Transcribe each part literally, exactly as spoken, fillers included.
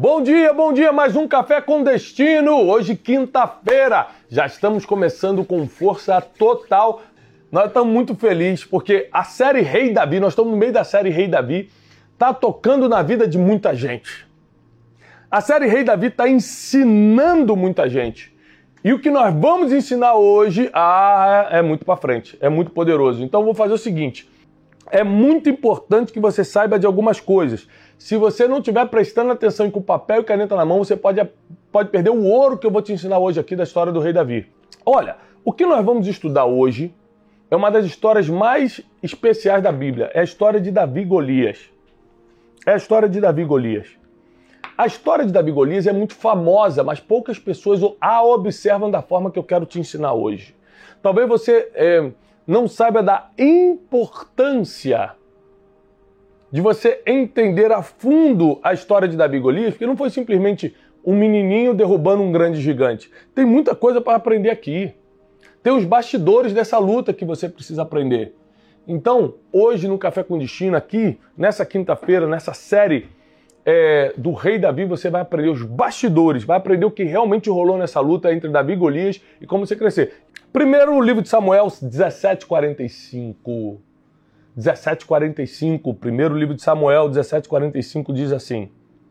Bom dia, bom dia, mais um Café com Destino. Hoje, quinta-feira, já estamos começando com força total. Nós estamos muito felizes porque a série Rei Davi, nós estamos no meio da série Rei Davi, está tocando na vida de muita gente. A série Rei Davi está ensinando muita gente. E o que nós vamos ensinar hoje ah, é muito para frente, é muito poderoso. Então, eu vou fazer o seguinte. É muito importante que você saiba de algumas coisas. Se você não estiver prestando atenção e com papel e caneta na mão, você pode, pode perder o ouro que eu vou te ensinar hoje aqui da história do Rei Davi. Olha, o que nós vamos estudar hoje é uma das histórias mais especiais da Bíblia. É a história de Davi e Golias. É a história de Davi e Golias. A história de Davi e Golias é muito famosa, mas poucas pessoas a observam da forma que eu quero te ensinar hoje. Talvez você é, não saiba da importância de você entender a fundo a história de Davi e Golias, porque não foi simplesmente um menininho derrubando um grande gigante. Tem muita coisa para aprender aqui. Tem os bastidores dessa luta que você precisa aprender. Então, hoje no Café com Destino, aqui, nessa quinta-feira, nessa série é, do Rei Davi, você vai aprender os bastidores, vai aprender o que realmente rolou nessa luta entre Davi e Golias e como você crescer. Primeiro, o livro de Samuel dezessete, quarenta e cinco. dezessete, quarenta e cinco, primeiro livro de Samuel, dezessete, quarenta e cinco, diz assim: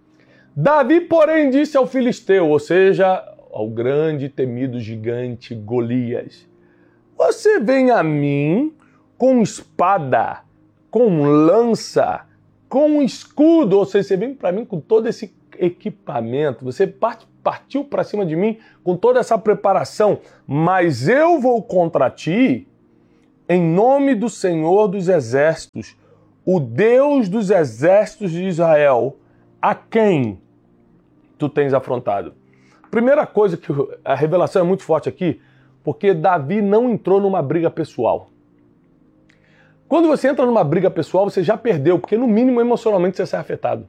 Davi, porém, disse ao filisteu, ou seja, ao grande e temido gigante Golias: você vem a mim com espada, com lança, com escudo, ou seja, você vem para mim com todo esse equipamento, você part, partiu para cima de mim com toda essa preparação, mas eu vou contra ti em nome do Senhor dos Exércitos, o Deus dos Exércitos de Israel, a quem tu tens afrontado. Primeira coisa, que a revelação é muito forte aqui, porque Davi não entrou numa briga pessoal. Quando você entra numa briga pessoal, você já perdeu, porque no mínimo emocionalmente você sai afetado.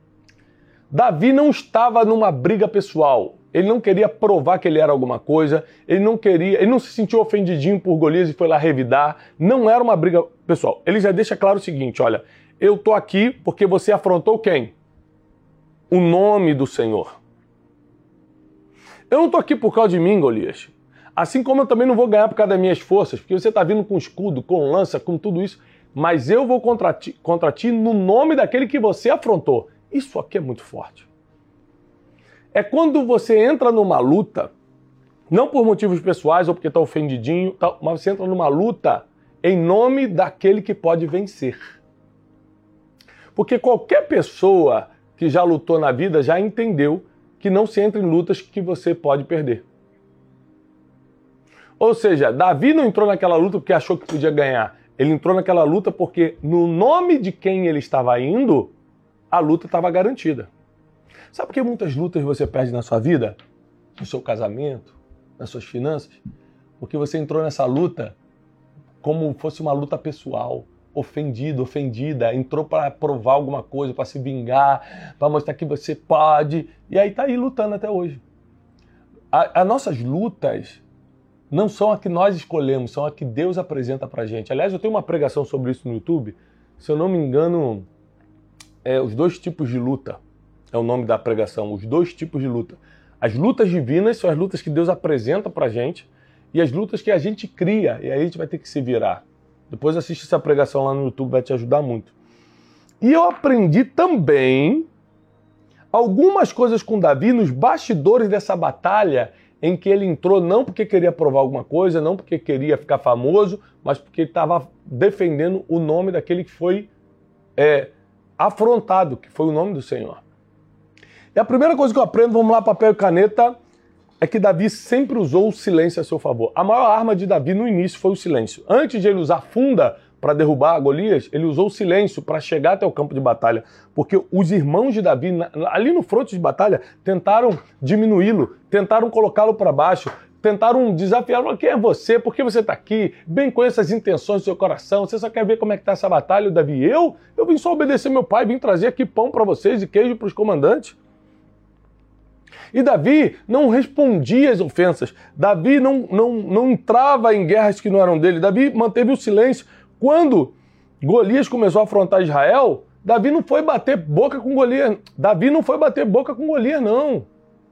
Davi não estava numa briga pessoal. Ele não queria provar que ele era alguma coisa, ele não queria, ele não se sentiu ofendidinho por Golias e foi lá revidar. Não era uma briga pessoal. Ele já deixa claro o seguinte, olha, eu tô aqui porque você afrontou quem? O nome do Senhor. Eu não tô aqui por causa de mim, Golias. Assim como eu também não vou ganhar por causa das minhas forças, porque você tá vindo com escudo, com lança, com tudo isso, mas eu vou contra ti, contra ti no nome daquele que você afrontou. Isso aqui é muito forte. É quando você entra numa luta, não por motivos pessoais ou porque está ofendidinho, mas você entra numa luta em nome daquele que pode vencer. Porque qualquer pessoa que já lutou na vida já entendeu que não se entra em lutas que você pode perder. Ou seja, Davi não entrou naquela luta porque achou que podia ganhar. Ele entrou naquela luta porque no nome de quem ele estava indo, a luta estava garantida. Sabe por que muitas lutas você perde na sua vida? No seu casamento, nas suas finanças? Porque você entrou nessa luta como fosse uma luta pessoal, ofendido, ofendida, entrou para provar alguma coisa, para se vingar, para mostrar que você pode, e aí está aí lutando até hoje. A, as nossas lutas não são a que nós escolhemos, são a que Deus apresenta para a gente. Aliás, eu tenho uma pregação sobre isso no YouTube, se eu não me engano, é os dois tipos de luta. É o nome da pregação, os dois tipos de luta. As lutas divinas são as lutas que Deus apresenta pra gente e as lutas que a gente cria, e aí a gente vai ter que se virar. Depois assiste essa pregação lá no YouTube, vai te ajudar muito. E eu aprendi também algumas coisas com Davi nos bastidores dessa batalha em que ele entrou não porque queria provar alguma coisa, não porque queria ficar famoso, mas porque ele estava defendendo o nome daquele que foi é, afrontado, que foi o nome do Senhor. E a primeira coisa que eu aprendo, vamos lá, papel e caneta, é que Davi sempre usou o silêncio a seu favor. A maior arma de Davi no início foi o silêncio. Antes de ele usar funda para derrubar Golias, ele usou o silêncio para chegar até o campo de batalha. Porque os irmãos de Davi, ali no fronte de batalha, tentaram diminuí-lo, tentaram colocá-lo para baixo, tentaram desafiá-lo. Quem é você? Por que você está aqui? Bem conheço as intenções do seu coração. Você só quer ver como é que está essa batalha, Davi? Eu? Eu vim só obedecer meu pai, vim trazer aqui pão para vocês e queijo para os comandantes. E Davi não respondia às ofensas. Davi não, não, não entrava em guerras que não eram dele. Davi manteve o silêncio. Quando Golias começou a afrontar Israel, Davi não foi bater boca com Golias. Davi não foi bater boca com Golias, não.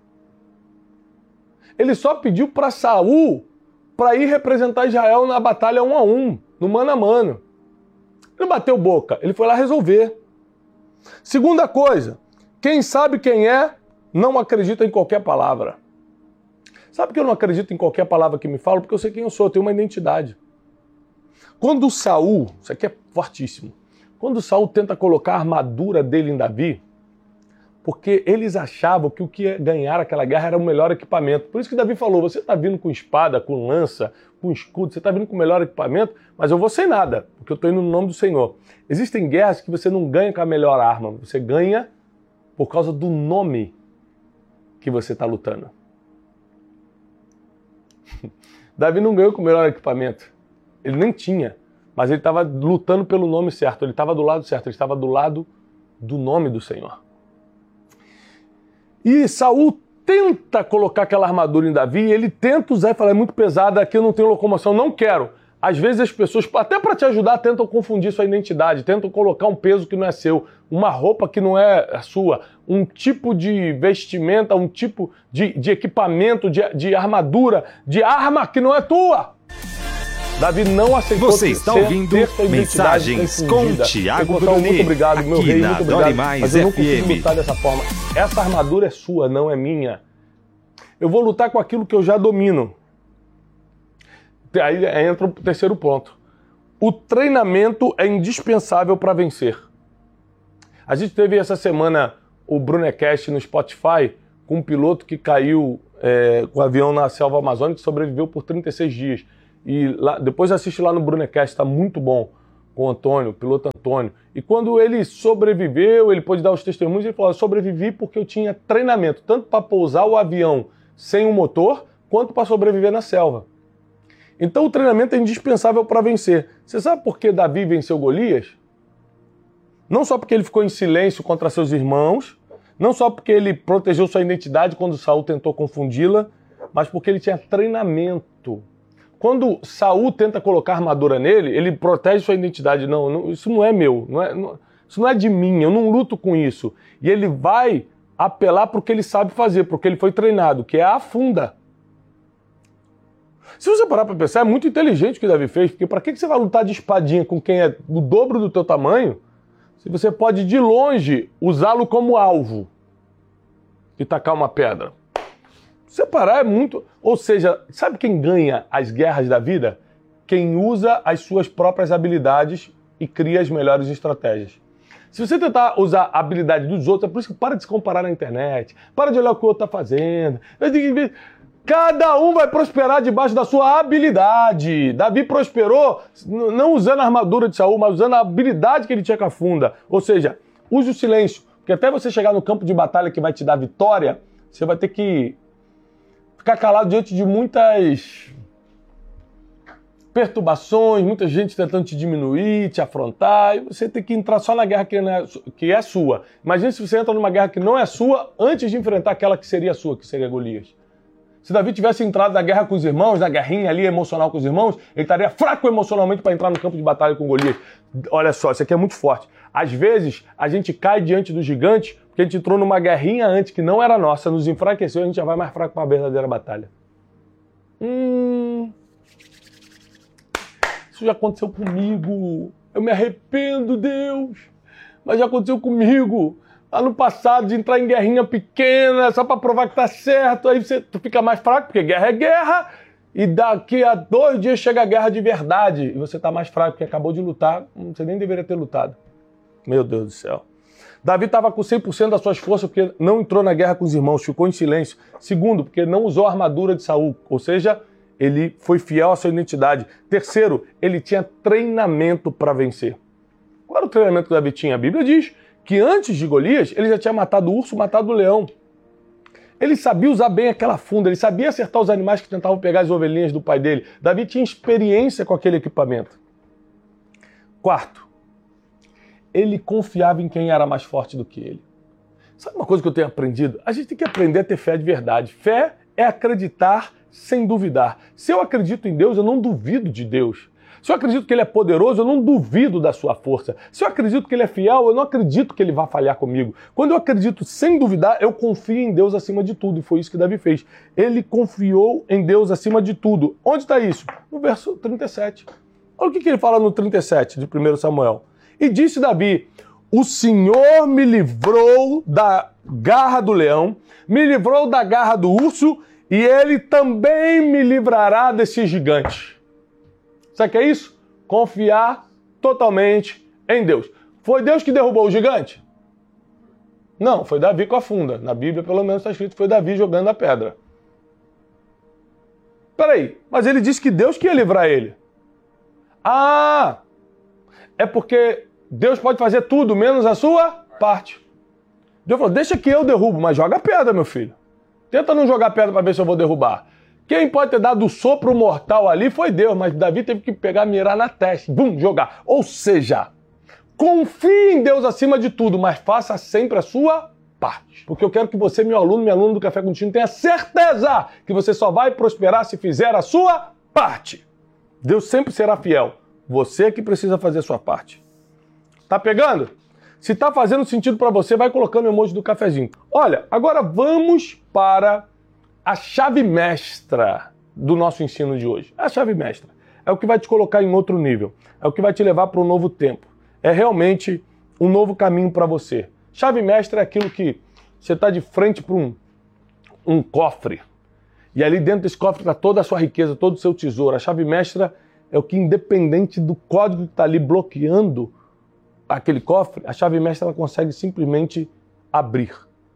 Ele só pediu para Saul para ir representar Israel na batalha um a um, no mano a mano. Ele não bateu boca, ele foi lá resolver. Segunda coisa, quem sabe quem é, não acredita em qualquer palavra. Sabe que eu não acredito em qualquer palavra que me falam? Porque eu sei quem eu sou, eu tenho uma identidade. Quando Saul, isso aqui é fortíssimo, quando Saul tenta colocar a armadura dele em Davi, porque eles achavam que o que ia ganhar aquela guerra era o melhor equipamento. Por isso que Davi falou, você está vindo com espada, com lança, com escudo, você está vindo com o melhor equipamento, mas eu vou sem nada, porque eu estou indo no nome do Senhor. Existem guerras que você não ganha com a melhor arma, você ganha por causa do nome que você está lutando. Davi não ganhou com o melhor equipamento, ele nem tinha, mas ele estava lutando pelo nome certo, ele estava do lado certo, ele estava do lado do nome do Senhor. E Saul tenta colocar aquela armadura em Davi, ele tenta usar e fala, é muito pesada, aqui eu não tenho locomoção, não quero. Às vezes as pessoas, até para te ajudar, tentam confundir sua identidade, tentam colocar um peso que não é seu, uma roupa que não é sua, um tipo de vestimenta, um tipo de, de equipamento, de, de armadura, de arma que não é tua. Davi não aceitou. Você está ouvindo Mensagens com Thiago Brunet. Muito obrigado, meu rei, muito obrigado. Mais mas eu não F M. consigo lutar dessa forma. Essa armadura é sua, não é minha. Eu vou lutar com aquilo que eu já domino. Aí entra o terceiro ponto. O treinamento é indispensável para vencer. A gente teve essa semana o Brunecast no Spotify com um piloto que caiu é, com o avião na selva amazônica e sobreviveu por trinta e seis dias. E lá, depois assiste lá no Brunecast, está muito bom, com o Antônio, o piloto Antônio. E quando ele sobreviveu, ele pôde dar os testemunhos, ele falou, eu sobrevivi porque eu tinha treinamento, tanto para pousar o avião sem o motor, quanto para sobreviver na selva. Então o treinamento é indispensável para vencer. Você sabe por que Davi venceu Golias? Não só porque ele ficou em silêncio contra seus irmãos, não só porque ele protegeu sua identidade quando Saul tentou confundi-la, mas porque ele tinha treinamento. Quando Saul tenta colocar armadura nele, ele protege sua identidade. Não, não isso não é meu, não é, não, isso não é de mim, eu não luto com isso. E ele vai apelar para o que ele sabe fazer, porque ele foi treinado, que é a afunda. Se você parar para pensar, é muito inteligente o que Davi fez, porque para que você vai lutar de espadinha com quem é o dobro do teu tamanho, se você pode de longe usá-lo como alvo e tacar uma pedra? Separar é muito... Ou seja, sabe quem ganha as guerras da vida? Quem usa as suas próprias habilidades e cria as melhores estratégias. Se você tentar usar a habilidade dos outros, é por isso que para de se comparar na internet, para de olhar o que o outro está fazendo. Cada um vai prosperar debaixo da sua habilidade. Davi prosperou não usando a armadura de Saul, mas usando a habilidade que ele tinha com a funda. Ou seja, use o silêncio, porque até você chegar no campo de batalha que vai te dar vitória, você vai ter que ficar calado diante de muitas perturbações, muita gente tentando te diminuir, te afrontar, e você tem que entrar só na guerra que, não é, que é sua. Imagina se você entra numa guerra que não é sua antes de enfrentar aquela que seria sua, que seria Golias. Se Davi tivesse entrado na guerra com os irmãos, na guerrinha ali emocional com os irmãos, ele estaria fraco emocionalmente para entrar no campo de batalha com Golias. Olha só, isso aqui é muito forte. Às vezes, a gente cai diante do gigante porque a gente entrou numa guerrinha antes que não era nossa, nos enfraqueceu, a gente já vai mais fraco para a verdadeira batalha. Hum... Isso já aconteceu comigo. Eu me arrependo, Deus. Mas já aconteceu comigo. Lá no passado, de entrar em guerrinha pequena, só para provar que tá certo. Aí você tu fica mais fraco, porque guerra é guerra. E daqui a dois dias chega a guerra de verdade. E você tá mais fraco, porque acabou de lutar. Você nem deveria ter lutado. Meu Deus do céu. Davi estava com cem por cento das suas forças porque não entrou na guerra com os irmãos, ficou em silêncio. Segundo, porque não usou a armadura de Saul. Ou seja, ele foi fiel à sua identidade. Terceiro, ele tinha treinamento para vencer. Qual era o treinamento que Davi tinha? A Bíblia diz que antes de Golias, ele já tinha matado o urso, matado o leão. Ele sabia usar bem aquela funda, ele sabia acertar os animais que tentavam pegar as ovelhinhas do pai dele. Davi tinha experiência com aquele equipamento. Quarto, ele confiava em quem era mais forte do que ele. Sabe uma coisa que eu tenho aprendido? A gente tem que aprender a ter fé de verdade. Fé é acreditar sem duvidar. Se eu acredito em Deus, eu não duvido de Deus. Se eu acredito que ele é poderoso, eu não duvido da sua força. Se eu acredito que ele é fiel, eu não acredito que ele vai falhar comigo. Quando eu acredito sem duvidar, eu confio em Deus acima de tudo. E foi isso que Davi fez. Ele confiou em Deus acima de tudo. Onde está isso? No verso trinta e sete. Olha o que ele fala no trinta e sete de primeiro Samuel. E disse Davi: o Senhor me livrou da garra do leão, me livrou da garra do urso, e ele também me livrará desse gigante. Sabe o que é isso? Confiar totalmente em Deus. Foi Deus que derrubou o gigante? Não, foi Davi com a funda. Na Bíblia, pelo menos, está escrito que foi Davi jogando a pedra. Peraí, mas ele disse que Deus que ia livrar ele. Ah, é porque Deus pode fazer tudo, menos a sua parte. Deus falou, deixa que eu derrubo, mas joga a pedra, meu filho. Tenta não jogar pedra para ver se eu vou derrubar. Quem pode ter dado o sopro mortal ali foi Deus, mas Davi teve que pegar, mirar na testa, bum, jogar. Ou seja, confie em Deus acima de tudo, mas faça sempre a sua parte. Porque eu quero que você, meu aluno, minha aluna do Café Contínuo, tenha certeza que você só vai prosperar se fizer a sua parte. Deus sempre será fiel. Você que precisa fazer a sua parte. Tá pegando? Se tá fazendo sentido para você, vai colocando o emoji do cafezinho. Olha, agora vamos para a chave mestra do nosso ensino de hoje. A chave mestra é o que vai te colocar em outro nível. É o que vai te levar para um novo tempo. É realmente um novo caminho para você. Chave mestra é aquilo que você está de frente para um, um cofre. E ali dentro desse cofre está toda a sua riqueza, todo o seu tesouro. A chave mestra é o que, independente do código que está ali bloqueando aquele cofre, a chave mestra ela consegue simplesmente abrir.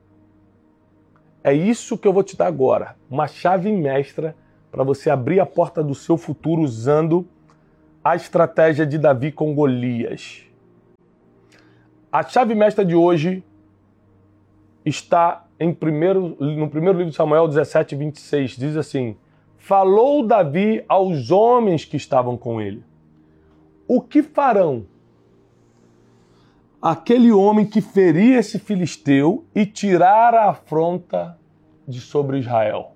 É isso que eu vou te dar agora. Uma chave mestra para você abrir a porta do seu futuro usando a estratégia de Davi com Golias. A chave mestra de hoje está em primeiro, no primeiro livro de Samuel dezessete, vinte e seis. Diz assim: falou Davi aos homens que estavam com ele. O que farão aquele homem que ferir esse filisteu e tirar a afronta de sobre Israel?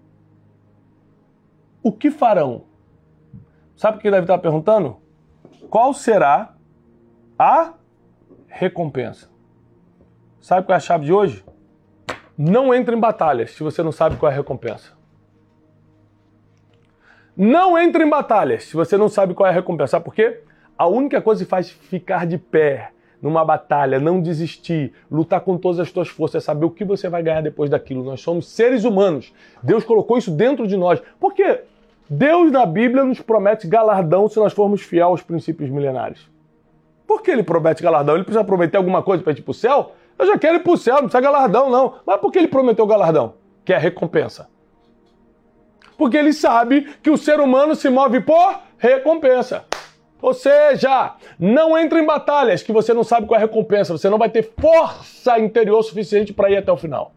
O que farão? Sabe o que Davi está perguntando? Qual será a recompensa? Sabe qual é a chave de hoje? Não entre em batalhas se você não sabe qual é a recompensa. Não entre em batalhas se você não sabe qual é a recompensa. Sabe por quê? A única coisa que faz ficar de pé numa batalha, não desistir, lutar com todas as tuas forças, é saber o que você vai ganhar depois daquilo. Nós somos seres humanos. Deus colocou isso dentro de nós. Por quê? Deus na Bíblia nos promete galardão se nós formos fiéis aos princípios milenares. Por que ele promete galardão? Ele precisa prometer alguma coisa para ir para o céu? Eu já quero ir para o céu, não precisa galardão não. Mas por que ele prometeu galardão? Que é a recompensa. Porque ele sabe que o ser humano se move por recompensa. Ou seja, não entre em batalhas que você não sabe qual é a recompensa. Você não vai ter força interior suficiente para ir até o final.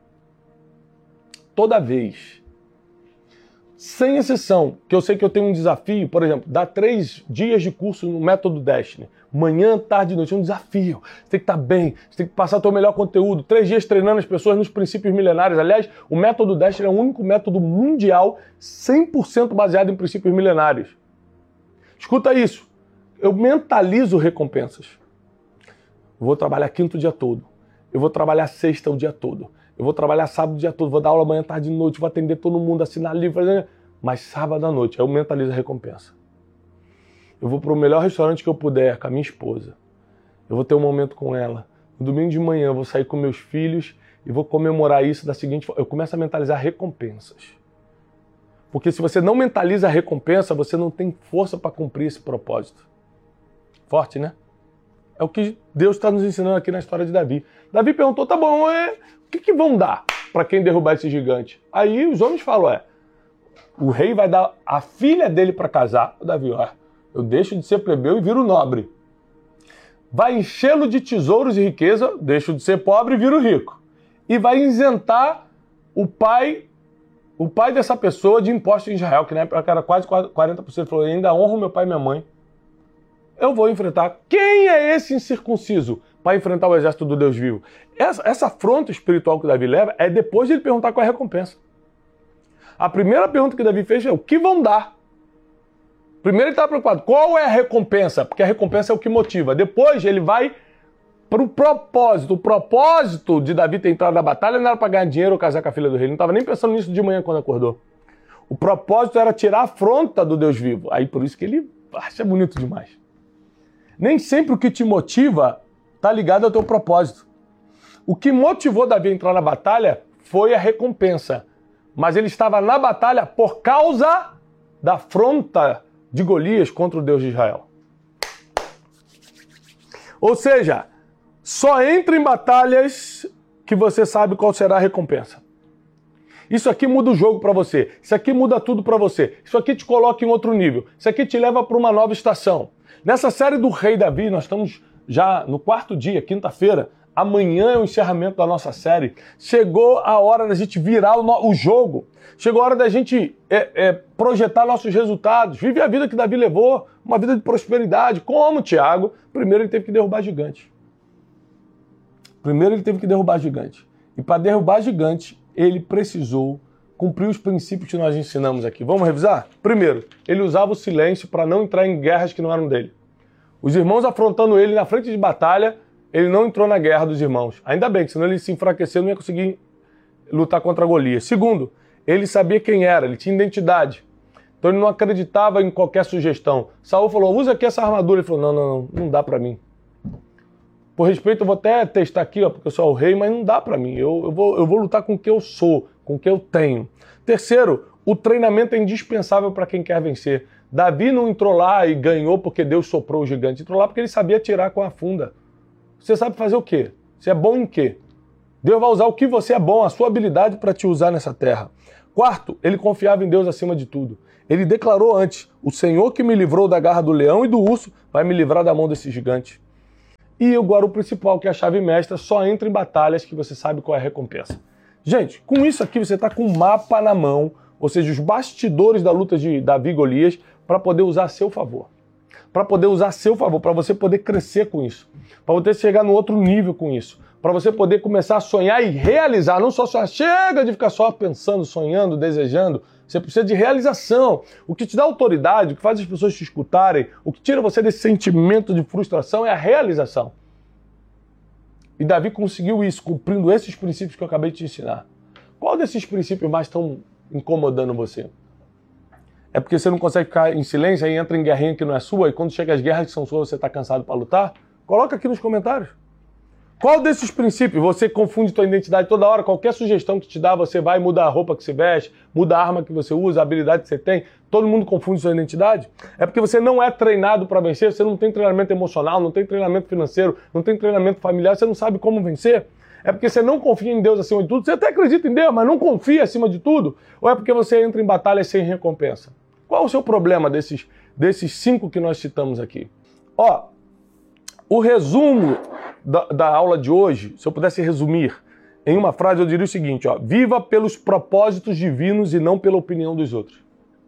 Toda vez, sem exceção, que eu sei que eu tenho um desafio, por exemplo, dar três dias de curso no Método Destiny. Manhã, tarde e noite. É um desafio. Você tem que estar bem, você tem que passar o seu melhor conteúdo. Três dias treinando as pessoas nos princípios milenares. Aliás, o Método Destiny é o único método mundial cem por cento baseado em princípios milenares. Escuta isso. Eu mentalizo recompensas. Eu vou trabalhar quinto o dia todo. Eu vou trabalhar sexta o dia todo. Eu vou trabalhar sábado o dia todo. Vou dar aula manhã, tarde e noite. Vou atender todo mundo, assinar livro. Mas sábado à noite, eu mentalizo a recompensa. Eu vou para o melhor restaurante que eu puder com a minha esposa. Eu vou ter um momento com ela. No domingo de manhã eu vou sair com meus filhos e vou comemorar isso da seguinte forma. Eu começo a mentalizar recompensas. Porque se você não mentaliza a recompensa, você não tem força para cumprir esse propósito. Forte, né? É o que Deus está nos ensinando aqui na história de Davi. Davi perguntou, tá bom, é, o que, que vão dar para quem derrubar esse gigante? Aí os homens falam, é, o rei vai dar a filha dele para casar. O Davi, ó, eu deixo de ser plebeu e viro nobre. Vai enchê-lo de tesouros e riqueza, deixo de ser pobre e viro rico. E vai isentar o pai, o pai dessa pessoa de impostos em Israel, que na época era quase quarenta por cento. Ele falou, ainda honro meu pai e minha mãe. Eu vou enfrentar. Quem é esse incircunciso para enfrentar o exército do Deus vivo? Essa, essa afronta espiritual que Davi leva é depois de ele perguntar qual é a recompensa. A primeira pergunta que Davi fez é o que vão dar Primeiro ele estava preocupado. Qual é a recompensa? Porque a recompensa é o que motiva. Depois ele vai para o propósito. O propósito de Davi ter entrado na batalha não era para ganhar dinheiro ou casar com a filha do rei. Ele não estava nem pensando nisso de manhã quando acordou. O propósito era tirar a afronta do Deus vivo. Aí por isso que ele acha bonito demais. Nem sempre o que te motiva está ligado ao teu propósito. O que motivou Davi a entrar na batalha foi a recompensa. Mas ele estava na batalha por causa da afronta de Golias contra o Deus de Israel. Ou seja, só entra em batalhas que você sabe qual será a recompensa. Isso aqui muda o jogo para você. Isso aqui muda tudo para você. Isso aqui te coloca em outro nível. Isso aqui te leva para uma nova estação. Nessa série do Rei Davi, nós estamos já no quarto dia, quinta-feira. Amanhã é o encerramento da nossa série. Chegou a hora da gente virar o, no... o jogo. Chegou a hora da gente é, é, projetar nossos resultados. Vive a vida que Davi levou, uma vida de prosperidade. Como, Tiago? Primeiro ele teve que derrubar gigante. Primeiro ele teve que derrubar gigante. E para derrubar gigante, ele precisou cumprir os princípios que nós ensinamos aqui. Vamos revisar? Primeiro, ele usava o silêncio para não entrar em guerras que não eram dele. Os irmãos afrontando ele na frente de batalha, ele não entrou na guerra dos irmãos. Ainda bem, que senão ele se enfraqueceu e não ia conseguir lutar contra Golias. Segundo, ele sabia quem era, ele tinha identidade. Então ele não acreditava em qualquer sugestão. Saul falou, usa aqui essa armadura. Ele falou, não, não, não, não dá para mim. Por respeito, eu vou até testar aqui, ó, porque eu sou o rei, mas não dá para mim. Eu, eu, vou, eu vou lutar com o que eu sou, com o que eu tenho. Terceiro, o treinamento é indispensável para quem quer vencer. Davi não entrou lá e ganhou porque Deus soprou o gigante. Entrou lá porque ele sabia atirar com a funda. Você sabe fazer o quê? Você é bom em quê? Deus vai usar o que você é bom, a sua habilidade para te usar nessa terra. Quarto, ele confiava em Deus acima de tudo. Ele declarou antes, o Senhor que me livrou da garra do leão e do urso vai me livrar da mão desse gigante. E agora o principal, que é a chave mestra, só entra em batalhas que você sabe qual é a recompensa. Gente, com isso aqui você está com um mapa na mão, ou seja, os bastidores da luta de Davi e Golias, para poder usar a seu favor. Para poder usar a seu favor, para você poder crescer com isso. Para você chegar no outro nível com isso. Para você poder começar a sonhar e realizar, não só sonhar, chega de ficar só pensando, sonhando, desejando. Você precisa de realização. O que te dá autoridade, o que faz as pessoas te escutarem, o que tira você desse sentimento de frustração é a realização. E Davi conseguiu isso, cumprindo esses princípios que eu acabei de te ensinar. Qual desses princípios mais estão incomodando você? É porque você não consegue ficar em silêncio, aí entra em guerrinha que não é sua, e quando chega as guerras que são suas, você está cansado para lutar? Coloca aqui nos comentários. Qual desses princípios você confunde sua identidade toda hora? Qualquer sugestão que te dá, você vai mudar a roupa que você veste, muda a arma que você usa, a habilidade que você tem. Todo mundo confunde sua identidade? É porque você não é treinado para vencer, você não tem treinamento emocional, não tem treinamento financeiro, não tem treinamento familiar, você não sabe como vencer? É porque você não confia em Deus acima de tudo? Você até acredita em Deus, mas não confia acima de tudo? Ou é porque você entra em batalhas sem recompensa? Qual o seu problema desses, desses cinco que nós citamos aqui? Ó, o resumo da, da aula de hoje, se eu pudesse resumir em uma frase, eu diria o seguinte, ó, viva pelos propósitos divinos e não pela opinião dos outros.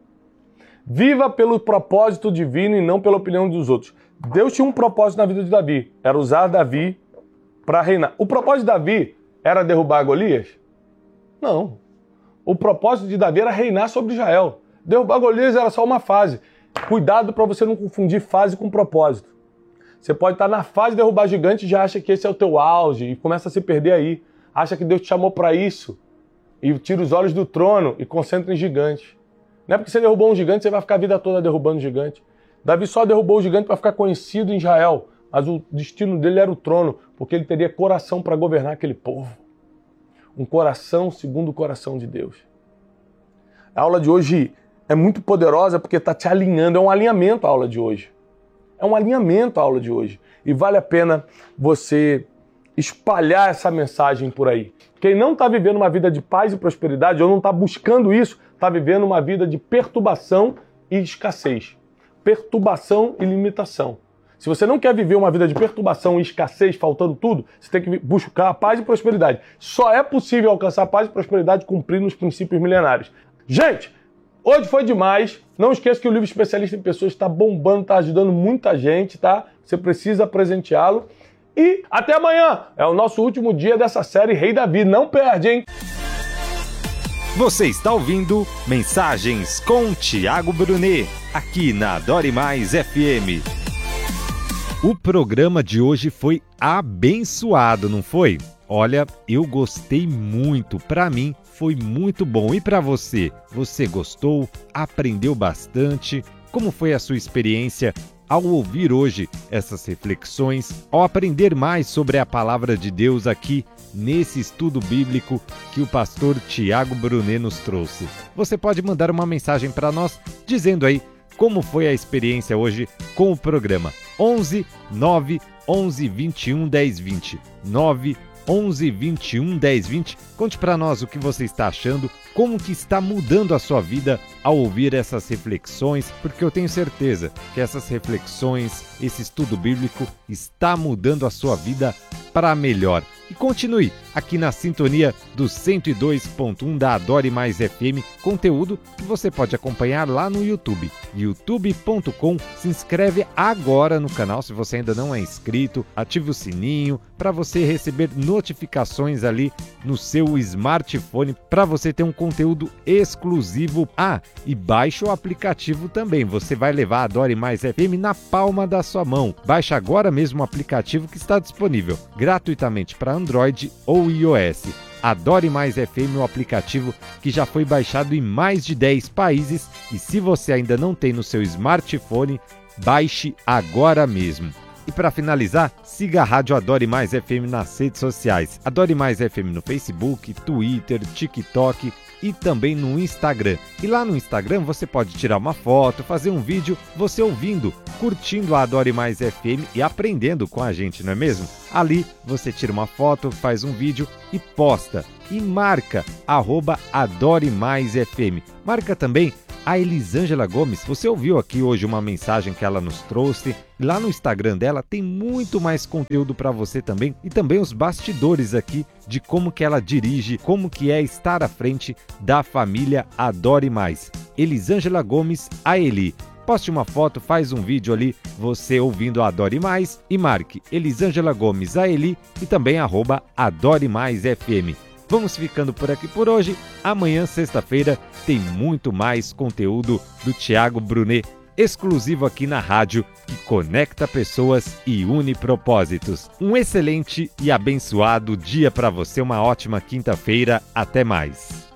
Viva pelo propósito divino e não pela opinião dos outros. Deus tinha um propósito na vida de Davi, era usar Davi para reinar. O propósito de Davi era derrubar Golias? Não. O propósito de Davi era reinar sobre Israel. Derrubar Golias era só uma fase. Cuidado para você não confundir fase com propósito. Você pode estar na fase de derrubar gigante e já acha que esse é o teu auge e começa a se perder aí. Acha que Deus te chamou para isso e tira os olhos do trono e concentra em gigante. Não é porque você derrubou um gigante, você vai ficar a vida toda derrubando gigante. Davi só derrubou o gigante para ficar conhecido em Israel, mas o destino dele era o trono, porque ele teria coração para governar aquele povo. Um coração segundo o coração de Deus. A aula de hoje é muito poderosa porque está te alinhando, é um alinhamento a aula de hoje. É um alinhamento a aula de hoje. E vale a pena você espalhar essa mensagem por aí. Quem não está vivendo uma vida de paz e prosperidade, ou não está buscando isso, está vivendo uma vida de perturbação e escassez. Perturbação e limitação. Se você não quer viver uma vida de perturbação e escassez, faltando tudo, você tem que buscar a paz e prosperidade. Só é possível alcançar a paz e prosperidade cumprindo os princípios milenares. Gente, hoje foi demais. Não esqueça que o livro Especialista em Pessoas está bombando, está ajudando muita gente, tá? Você precisa presenteá-lo. E até amanhã! É o nosso último dia dessa série Rei Davi. Não perde, hein? Você está ouvindo Mensagens com Tiago Brunet, aqui na Adore Mais F M. O programa de hoje foi abençoado, não foi? Olha, eu gostei muito. Para mim, foi muito bom. E para você? Você gostou? Aprendeu bastante? Como foi a sua experiência ao ouvir hoje essas reflexões, ao aprender mais sobre a palavra de Deus aqui nesse estudo bíblico que o pastor Tiago Brunet nos trouxe? Você pode mandar uma mensagem para nós dizendo aí como foi a experiência hoje com o programa. onze nove onze vinte e um dez vinte. nove onze vinte e um dez vinte. Conte para nós o que você está achando, como que está mudando a sua vida ao ouvir essas reflexões, porque eu tenho certeza que essas reflexões, esse estudo bíblico está mudando a sua vida para melhor. E continue aqui na sintonia do cento e dois ponto um da Adore Mais F M, conteúdo que você pode acompanhar lá no YouTube, youtube ponto com. Se inscreve agora no canal se você ainda não é inscrito, ative o sininho para você receber notificações ali no seu smartphone, para você ter um conteúdo exclusivo. Ah, e baixe o aplicativo também, você vai levar a Adore Mais F M na palma da sua mão. Baixe agora mesmo o aplicativo que está disponível gratuitamente para Android ou iOS. Adore Mais F M, o aplicativo que já foi baixado em mais de dez países, e se você ainda não tem no seu smartphone, baixe agora mesmo. E para finalizar, siga a Rádio Adore Mais F M nas redes sociais. Adore Mais F M no Facebook, Twitter, TikTok e também no Instagram. E lá no Instagram você pode tirar uma foto, fazer um vídeo, você ouvindo, curtindo a Adore Mais F M e aprendendo com a gente, não é mesmo? Ali você tira uma foto, faz um vídeo e posta. E marca, arroba Adore Mais F M. Marca também a Elisângela Gomes. Você ouviu aqui hoje uma mensagem que ela nos trouxe. Lá no Instagram dela tem muito mais conteúdo para você também, e também os bastidores aqui de como que ela dirige, como que é estar à frente da família Adore Mais. Elisângela Gomes, a Eli. Poste uma foto, faz um vídeo ali, você ouvindo a Adore Mais, e marque Elisângela Gomes, a Eli, e também arroba Adore Mais F M. Vamos ficando por aqui por hoje. Amanhã, sexta-feira, tem muito mais conteúdo do Tiago Brunet, exclusivo aqui na rádio, que conecta pessoas e une propósitos. Um excelente e abençoado dia para você, uma ótima quinta-feira. Até mais.